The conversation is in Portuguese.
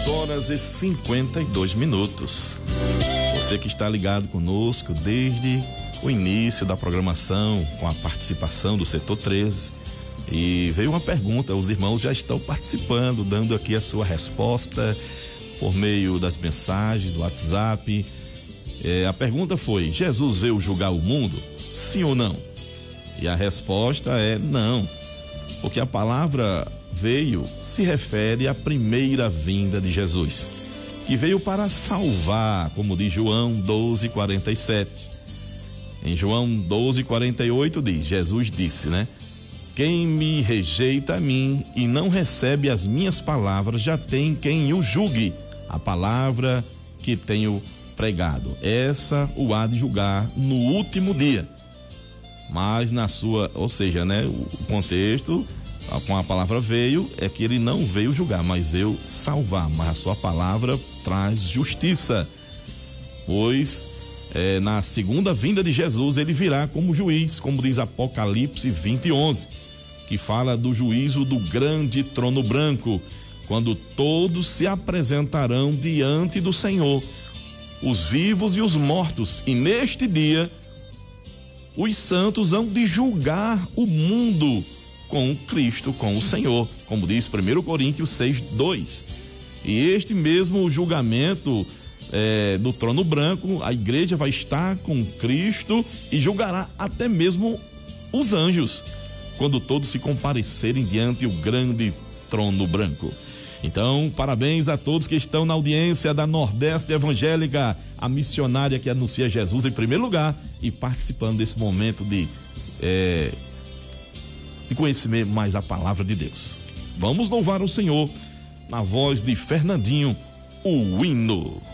6h52. Você que está ligado conosco desde o início da programação, com a participação do Setor 13. E veio uma pergunta, os irmãos já estão participando, dando aqui a sua resposta por meio das mensagens do WhatsApp. A pergunta foi: Jesus veio julgar o mundo? Sim ou não? E a resposta é não, porque a palavra veio se refere à primeira vinda de Jesus, que veio para salvar, como diz João 12:47. Em João 12:48 diz, Jesus disse, né? Quem me rejeita a mim e não recebe as minhas palavras, já tem quem o julgue a palavra que tenho pregado. Essa o há de julgar no último dia. Mas na sua, ou seja, né, o contexto com a palavra veio é que ele não veio julgar, mas veio salvar. Mas a sua palavra traz justiça, pois na segunda vinda de Jesus ele virá como juiz, como diz Apocalipse 20:11, que fala do juízo do grande trono branco, quando todos se apresentarão diante do Senhor, os vivos e os mortos, e neste dia os santos hão de julgar o mundo com Cristo, com o Senhor, como diz 1 Coríntios 6:2. E este mesmo julgamento do trono branco, a igreja vai estar com Cristo e julgará até mesmo os anjos, quando todos se comparecerem diante do grande trono branco. Então, parabéns a todos que estão na audiência da Nordeste Evangélica, a missionária que anuncia Jesus em primeiro lugar e participando desse momento de conhecer mais a palavra de Deus. Vamos louvar o Senhor na voz de Fernandinho, o hino.